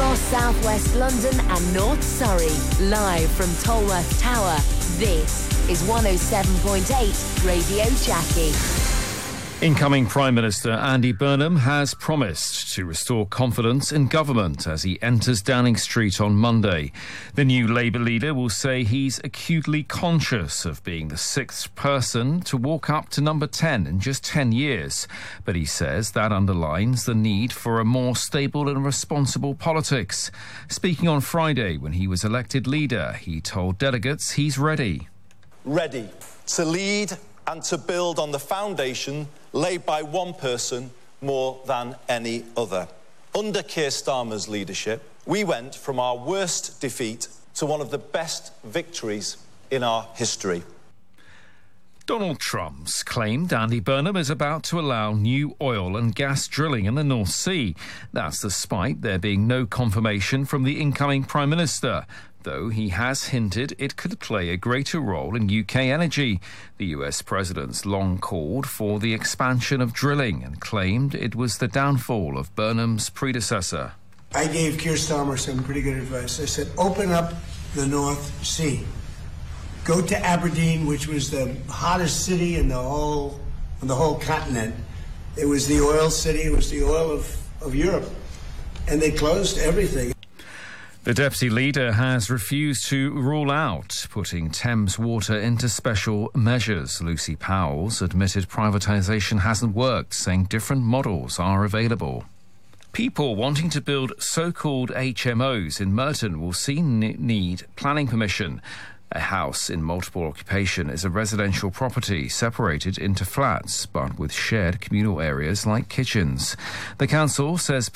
Across southwest London and North Surrey, live from Tolworth Tower, this is 107.8 Radio Jackie. Incoming Prime Minister Andy Burnham has promised to restore confidence in government as he enters Downing Street on Monday. The new Labour leader will say he's acutely conscious of being the sixth person to walk up to number 10 in just 10 years. But he says that underlines the need for a more stable and responsible politics. Speaking on Friday when he was elected leader, he told delegates he's ready. Ready to lead and to build on the foundation laid by one person more than any other. Under Keir Starmer's leadership, we went from our worst defeat to one of the best victories in our history. Donald Trump's claimed Andy Burnham is about to allow new oil and gas drilling in the North Sea. That's despite there being no confirmation from the incoming Prime Minister, though he has hinted it could play a greater role in UK energy. The US President's long called for the expansion of drilling and claimed it was the downfall of Burnham's predecessor. I gave Keir Starmer some pretty good advice. I said, open up the North Sea. Go to Aberdeen, which was the hottest city in the whole continent. It was the oil city. It was the oil of Europe. And they closed everything. The Deputy Leader has refused to rule out putting Thames Water into special measures. Lucy Powell's admitted privatisation hasn't worked, saying different models are available. People wanting to build so-called HMOs in Merton will soon need planning permission. A house in multiple occupation is a residential property separated into flats, but with shared communal areas like kitchens. The council says